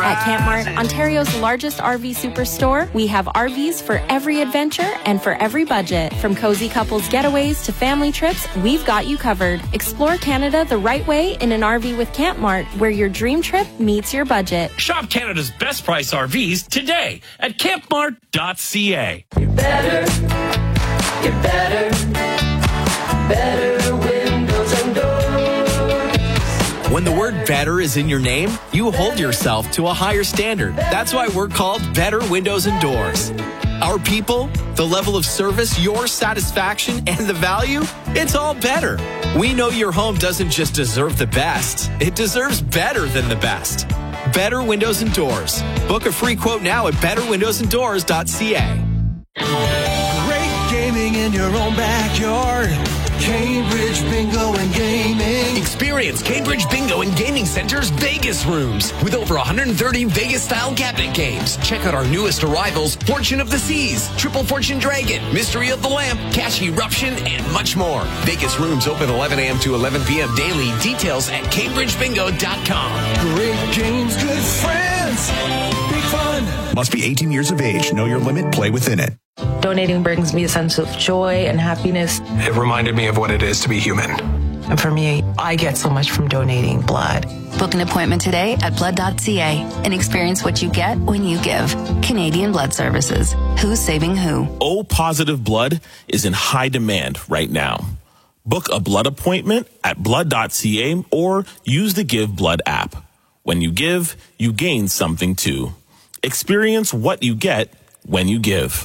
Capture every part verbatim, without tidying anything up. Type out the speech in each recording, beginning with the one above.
At Camp Mart, Ontario's largest R V superstore, we have R Vs for every adventure and for every budget. From cozy couples getaways to family trips, we've got you covered. Explore Canada the right way in an R V with Camp Mart, where your dream trip meets your budget. Shop Canada's best price R Vs today at camp mart dot c a. You're better, you're better, better windows and doors. When the word better is in your name, you hold yourself to a higher standard. That's why we're called Better Windows and Doors. Our people, the level of service, your satisfaction, and the value, it's all better. We know your home doesn't just deserve the best, it deserves better than the best. Better Windows and Doors. Book a free quote now at better windows and doors dot c a. Great gaming in your own backyard. Cambridge Bingo and Gaming. Experience Cambridge Bingo and Gaming Center's Vegas rooms with over one hundred thirty Vegas-style cabinet games. Check out our newest arrivals, Fortune of the Seas, Triple Fortune Dragon, Mystery of the Lamp, Cash Eruption, and much more. Vegas rooms open eleven a.m. to eleven p.m. daily. Details at cambridge bingo dot com. Great games, good friends, big fun. Must be eighteen years of age. Know your limit. Play within it. Donating brings me a sense of joy and happiness. It reminded me of what it is to be human. And for me, I get so much from donating blood. Book an appointment today at blood dot c a and experience what you get when you give. Canadian Blood Services. Who's saving who? O positive blood is in high demand right now. Book a blood appointment at blood dot c a or use the Give Blood app. When you give, you gain something too. Experience what you get when you give.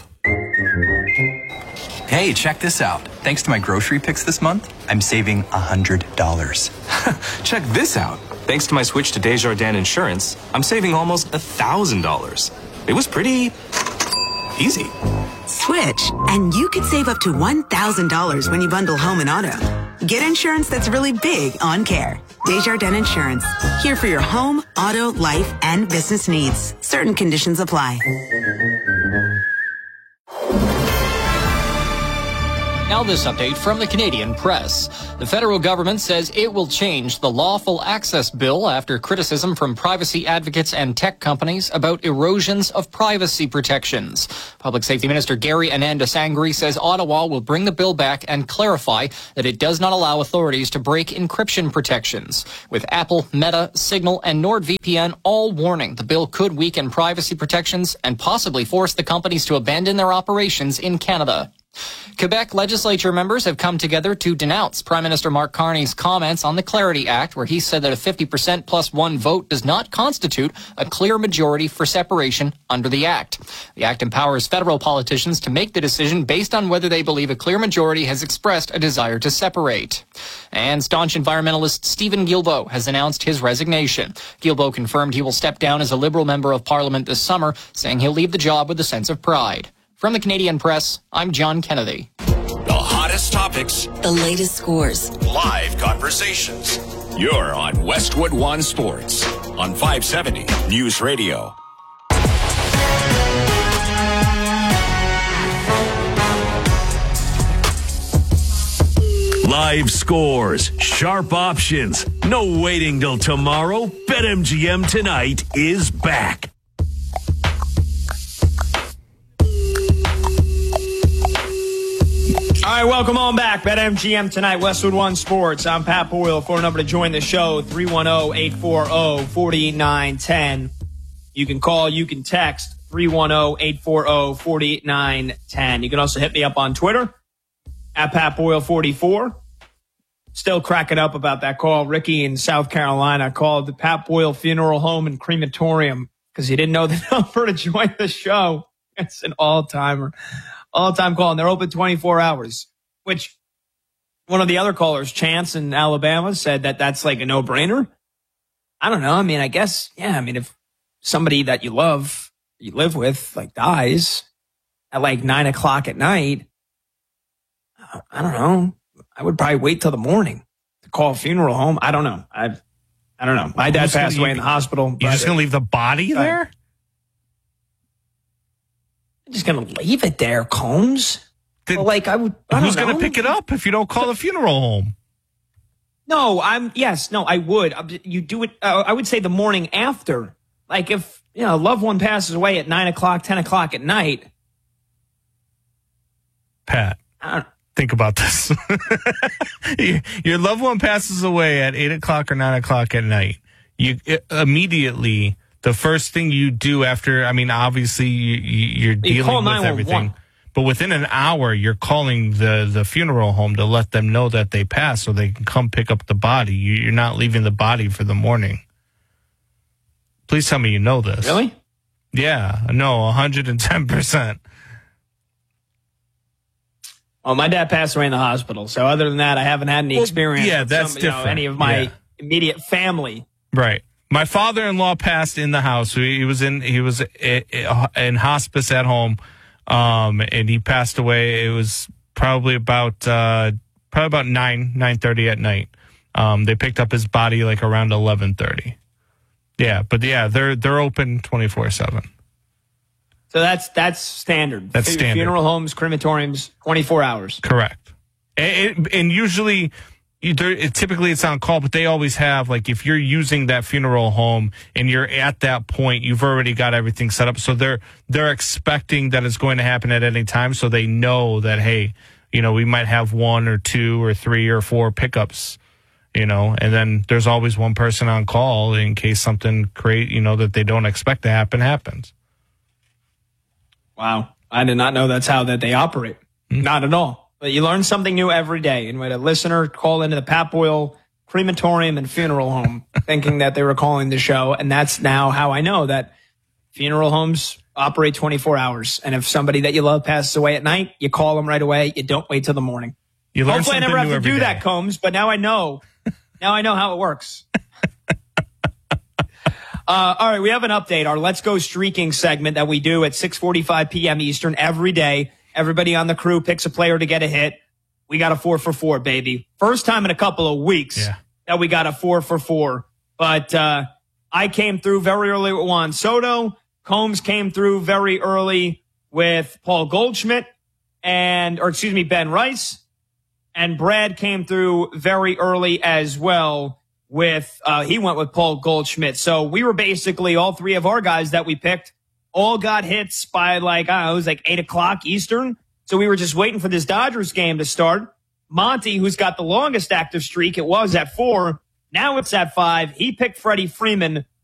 Hey, check this out. Thanks to my grocery picks this month, I'm saving one hundred dollars. Check this out. Thanks to my switch to Desjardins Insurance, I'm saving almost one thousand dollars. It was pretty easy. Switch, and you could save up to one thousand dollars when you bundle home and auto. Get insurance that's really big on care. Desjardins Insurance. Here for your home, auto, life, and business needs. Certain conditions apply. Now this update from the Canadian Press. The federal government says it will change the Lawful Access Bill after criticism from privacy advocates and tech companies about erosions of privacy protections. Public Safety Minister Gary Anandasangri says Ottawa will bring the bill back and clarify that it does not allow authorities to break encryption protections. With Apple, Meta, Signal, and NordVPN all warning the bill could weaken privacy protections and possibly force the companies to abandon their operations in Canada. Quebec legislature members have come together to denounce Prime Minister Mark Carney's comments on the Clarity Act, where he said that a fifty percent plus one vote does not constitute a clear majority for separation under the Act. The Act empowers federal politicians to make the decision based on whether they believe a clear majority has expressed a desire to separate. And staunch environmentalist Stephen Guilbeault has announced his resignation. Guilbeault confirmed he will step down as a Liberal member of Parliament this summer, saying he'll leave the job with a sense of pride. From the Canadian Press, I'm John Kennedy. The hottest topics. The latest scores. Live conversations. You're on Westwood One Sports on five seventy News Radio. Live scores, sharp options, no waiting till tomorrow. BetMGM Tonight is back. All right, welcome on back. BetMGM Tonight, Westwood One Sports. I'm Pat Boyle. Phone number to join the show, three one zero, eight four zero, four nine one zero. You can call, you can text, three one zero, eight four zero, four nine one zero. You can also hit me up on Twitter, at Pat Boyle forty-four. Still cracking up about that call. Ricky in South Carolina called the Pat Boyle Funeral Home and Crematorium because he didn't know the number to join the show. It's an all-timer. All-time call, and they're open twenty-four hours, which one of the other callers, Chance in Alabama, said that that's like a no-brainer. I don't know. I mean, I guess, yeah, I mean, if somebody that you love, you live with, like, dies at like nine o'clock at night, I don't know. I would probably wait till the morning to call a funeral home. I don't know. I I don't know. My dad passed away in the hospital. You're just going to leave the body there? I'm just going to leave it there, Combs. Did, well, like, I would, I who's going to pick it up if you don't call the funeral home? No, I'm, yes, no, I would. You do it, uh, I would say the morning after like if, you know, a loved one passes away at nine o'clock, ten o'clock at night. Pat, think about this. Your loved one passes away at eight o'clock or nine o'clock at night. You it, immediately, the first thing you do after, I mean, obviously you, you're You call dealing with everything. But within an hour, you're calling the, the funeral home to let them know that they passed so they can come pick up the body. You, you're not leaving the body for the morning. Please tell me you know this. Really? Yeah. No, one hundred ten percent. Oh, my dad passed away in the hospital. So other than that, I haven't had any experience yeah, with that's some, you know, different. any of my Yeah. immediate family. Right. My father-in-law passed in the house. He was in he was in hospice at home, um, and he passed away. It was probably about uh, probably about nine nine thirty at night. Um, they picked up his body like around eleven thirty. Yeah, but yeah, they're they're open twenty-four seven. So that's that's standard. That's Fu- standard. Funeral homes, crematoriums, twenty-four hours. Correct. And, and usually, either it, typically it's on call, but they always have, like, if you're using that funeral home and you're at that point, you've already got everything set up. So they're they're expecting that it's going to happen at any time, so they know that, hey, you know, we might have one or two or three or four pickups, you know, and then there's always one person on call in case something create, you know, that they don't expect to happen happens. Wow. I did not know that's how that they operate. Mm-hmm. Not at all. But you learn something new every day. And we had a listener call into the Pat Boyle crematorium and funeral home thinking that they were calling the show. And that's now how I know that funeral homes operate twenty-four hours. And if somebody that you love passes away at night, you call them right away. You don't wait till the morning. You learn Hopefully I something never have new to every do day. that, Combs, but now I know. Now I know how it works. Uh, all right, we have an update. Our Let's Go Streaking segment that we do at six forty-five p.m. Eastern every day. Everybody on the crew picks a player to get a hit. We got a four for four, baby. First time in a couple of weeks Yeah. that we got a four for four. But uh, I came through very early with Juan Soto. Combs came through very early with Paul Goldschmidt and, or excuse me, Ben Rice. And Brad came through very early as well with, uh, he went with Paul Goldschmidt. So we were basically, all three of our guys that we picked all got hits by like, I don't know, it was like eight o'clock Eastern. So we were just waiting for this Dodgers game to start. Monty, who's got the longest active streak, it was at four. Now it's at five. He picked Freddie Freeman